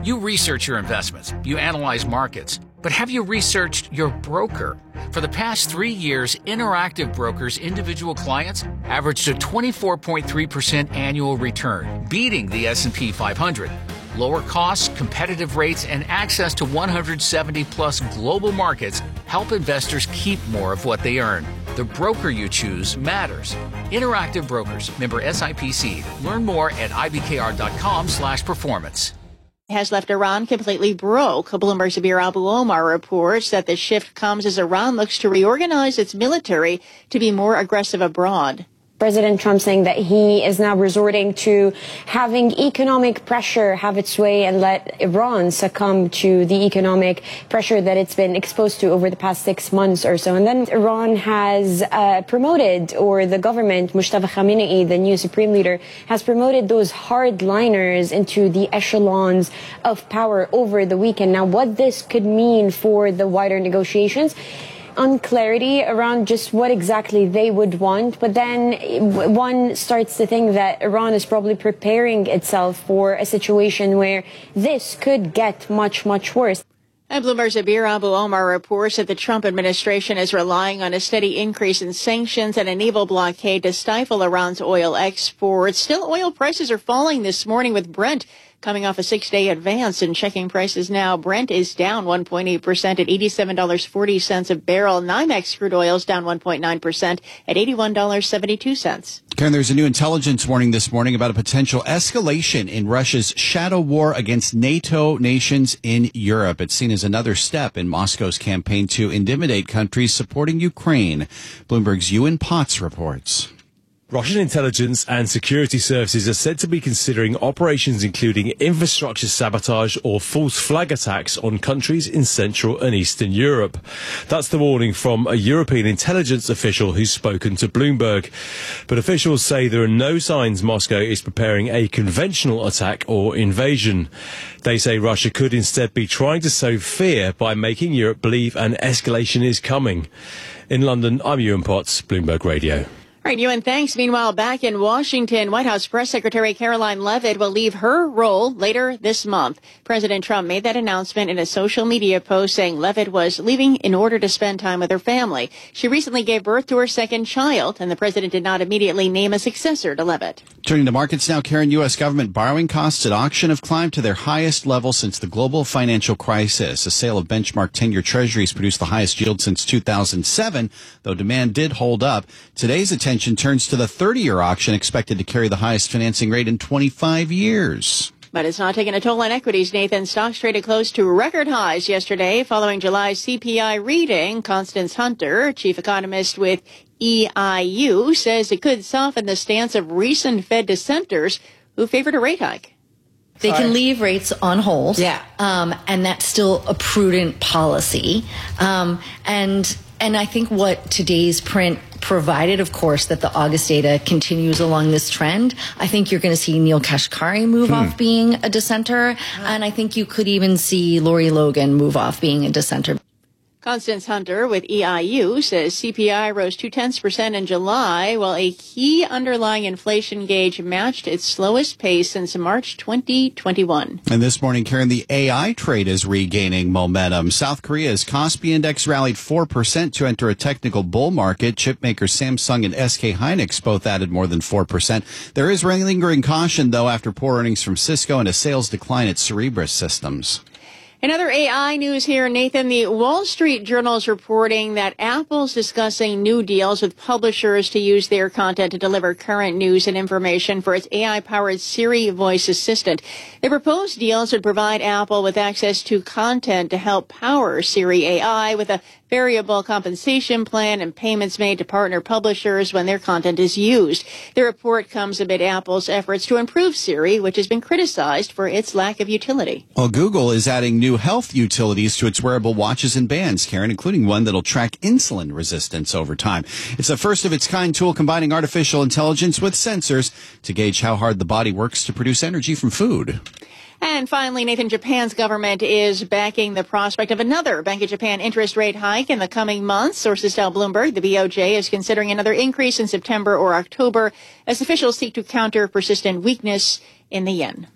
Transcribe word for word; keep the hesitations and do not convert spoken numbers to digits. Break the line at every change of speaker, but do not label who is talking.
You research your investments, you analyze markets, but have you researched your broker? For the past three years, Interactive Brokers' individual clients averaged a twenty-four point three percent annual return, beating the S and P five hundred. Lower costs, competitive rates, and access to one hundred seventy plus global markets help investors keep more of what they earn. The broker you choose matters. Interactive Brokers, member S I P C. Learn more at I B K R dot com slash performance.
Has left Iran completely broke. Bloomberg's Abir Abu Omar reports that the shift comes as Iran looks to reorganize its military to be more aggressive abroad.
President Trump saying that he is now resorting to having economic pressure have its way and let Iran succumb to the economic pressure that it's been exposed to over the past six months or so. And then Iran has uh, promoted, or the government, Mustafa Khamenei, the new supreme leader, has promoted those hardliners into the echelons of power over the weekend. Now, what this could mean for the wider negotiations, unclarity around just what exactly they would want. But then one starts to think that Iran is probably preparing itself for a situation where this could get much, much worse.
And Bloomberg's Abir Abu Omar reports that the Trump administration is relying on a steady increase in sanctions and a naval blockade to stifle Iran's oil exports. Still, oil prices are falling this morning, with Brent coming off a six-day advance. And checking prices now, Brent is down one point eight percent at eighty-seven dollars and forty cents a barrel. NYMEX crude oil is down one point nine percent at eighty-one dollars and seventy-two cents.
Karen, there's a new intelligence warning this morning about a potential escalation in Russia's shadow war against NATO nations in Europe. It's seen as another step in Moscow's campaign to intimidate countries supporting Ukraine. Bloomberg's Ewan Potts reports.
Russian intelligence and security services are said to be considering operations including infrastructure sabotage or false flag attacks on countries in Central and Eastern Europe. That's the warning from a European intelligence official who's spoken to Bloomberg. But officials say there are no signs Moscow is preparing a conventional attack or invasion. They say Russia could instead be trying to sow fear by making Europe believe an escalation is coming. In London, I'm Ewan Potts, Bloomberg Radio.
All right, Ewan, thanks. Meanwhile, back in Washington, White House Press Secretary Caroline Leavitt will leave her role later this month. President Trump made that announcement in a social media post saying Leavitt was leaving in order to spend time with her family. She recently gave birth to her second child, and the president did not immediately name a successor to Leavitt.
Turning to markets now, Karen, U S government borrowing costs at auction have climbed to their highest level since the global financial crisis. A sale of benchmark ten-year treasuries produced the highest yield since two thousand seven, though demand did hold up. Today's attention turns to the thirty-year auction, expected to carry the highest financing rate in twenty-five years.
But it's not taking a toll on equities, Nathan. Stocks traded close to record highs yesterday following July's C P I reading. Constance Hunter, chief economist with E I U, says it could soften the stance of recent Fed dissenters who favored a rate hike.
They can leave rates on hold,
yeah,
um, and that's still a prudent policy. Um, and and I think what today's print provided, of course, that the August data continues along this trend. I think you're going to see Neil Kashkari move hmm. off being a dissenter, and I think you could even see Lori Logan move off being a dissenter.
Constance Hunter with E I U says C P I rose two-tenths percent in July, while a key underlying inflation gauge matched its slowest pace since March twenty twenty-one.
And this morning, Karen, the A I trade is regaining momentum. South Korea's Kospi Index rallied four percent to enter a technical bull market. Chipmakers Samsung and S K Hynix both added more than four percent. There is lingering caution, though, after poor earnings from Cisco and a sales decline at Cerebras Systems.
In other A I news here, Nathan, the Wall Street Journal is reporting that Apple's discussing new deals with publishers to use their content to deliver current news and information for its A I-powered Siri voice assistant. The proposed deals would provide Apple with access to content to help power Siri A I with a variable compensation plan and payments made to partner publishers when their content is used. The report comes amid Apple's efforts to improve Siri, which has been criticized for its lack of utility.
Well, Google is adding new health utilities to its wearable watches and bands, Karen, including one that'll track insulin resistance over time. It's a first-of-its-kind tool combining artificial intelligence with sensors to gauge how hard the body works to produce energy from food.
And finally, Nathan, Japan's government is backing the prospect of another Bank of Japan interest rate hike in the coming months. Sources tell Bloomberg the B O J is considering another increase in September or October as officials seek to counter persistent weakness in the yen.